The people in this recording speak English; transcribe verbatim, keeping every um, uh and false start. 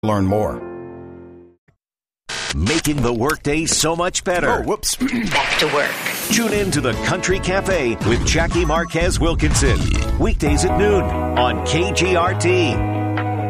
Learn more. Making the workday so much better. Oh, whoops. Back to work. Tune in to the Country Cafe with Jackie Marquez Wilkinson. Weekdays at noon on K G R T.